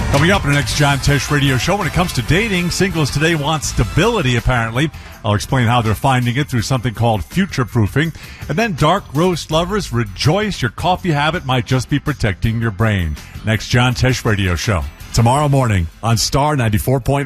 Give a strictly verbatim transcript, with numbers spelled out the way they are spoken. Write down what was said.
Coming up in the next John Tesh radio show, when it comes to dating, singles today want stability, apparently. I'll explain how they're finding it through something called future-proofing. And then dark roast lovers, rejoice, your coffee habit might just be protecting your brain. Next John Tesh radio show, tomorrow morning on Star ninety-four point one.